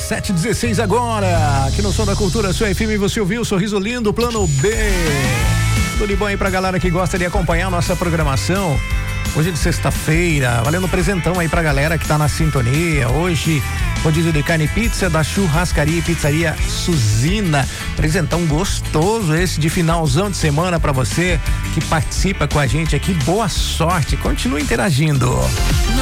7h16 agora, aqui no Som da Cultura, sua FM, você ouviu o Sorriso Lindo, Plano B. Tudo de bom aí pra galera que gosta de acompanhar a nossa programação. Hoje de sexta-feira, valendo presentão aí pra galera que tá na sintonia. Hoje, rodízio de carne e pizza da Churrascaria e Pizzaria Suzina. Presentão gostoso esse de finalzão de semana pra você que participa com a gente aqui. Boa sorte, continue interagindo.